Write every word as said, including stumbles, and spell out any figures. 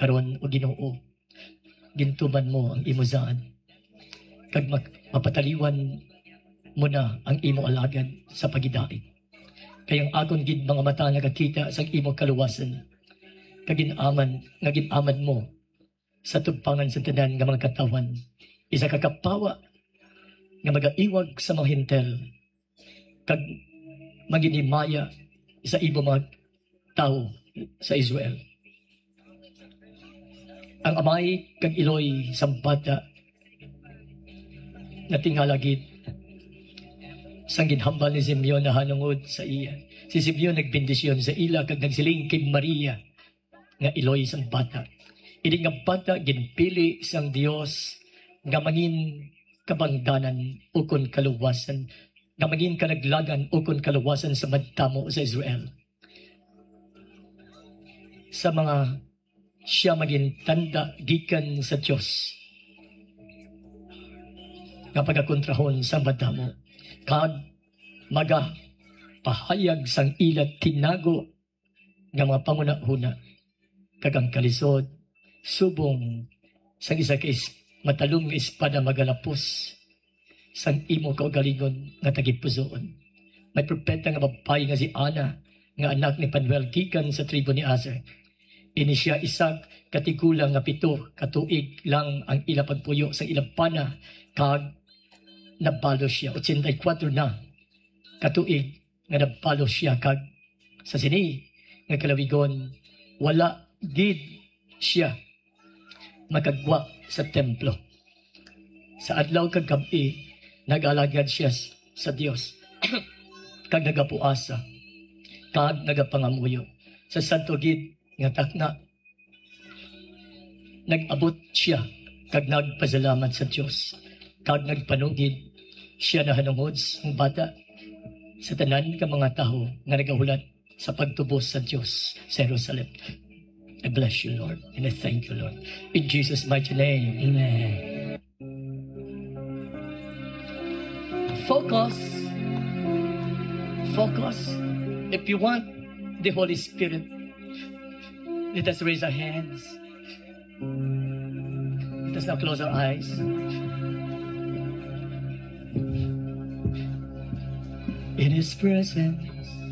karon o Ginoo, gintuman mo ang imo zaan. Kag mapataliwan mo na ang imo alagad sa pagidaig. Kayang agon gid mga mata nagakita sa imo kaluwasan. Kaginaman, nga ginaman mo sa tugpangan sa tanan nga mga katawan. Isa ka kapawa nga magaiwag sa mga hintel. Kag maginimaya sa imo mga tao sa Israel. Ang amay kag iloy sambata na tingalagid sang ginhambal ni Simeon na hanungod sa iya. Si Simeon nagbendisyon sa ila kag nagsiling kay Maria nga iloy sang bata. Ini nga bata ginpili sang Dios nga mangin kabangdanan ukon kaluwasan, nga mangin kanaglagan ukon kaluwasan sa madtamo sa Israel. Sa mga siya maging tanda gikan sa Diyos nga pagakontrahon sa madamo kag maga pahayag sang ilat tinago nga mga pangunahuna kag ang kalisod subong sang isa ka matalong nga espada magalapos sang imo kaugalingon nga tagipusoon. May propeta nga babae nga si Ana nga anak ni Panuel gikan sa tribo ni Aser. Ini siya isag katigulang nga pito katuig lang ang ila pagpuyo sa ilang pana kag nabalo siya eighty-four na katuig nga nabalo siya kag sa sini nga kalawigon wala gid siya makagwa sa templo. Sa adlaw kag gabi nagalagad siya sa Dios kag nagapuasa kag nagapangamuyo sa santo gid nga takna nag-abot siya kag nagpasalamat sa Dios kag nagpanugid siya na hanungod ang bata sa tanan ka mga tao nga nagahulat sa pagtubos sa Dios sa Jerusalem. I bless you, Lord, and I thank you, Lord. In Jesus' mighty name, amen. Focus. Focus. If you want the Holy Spirit, let us raise our hands. Let us now close our eyes. In His presence,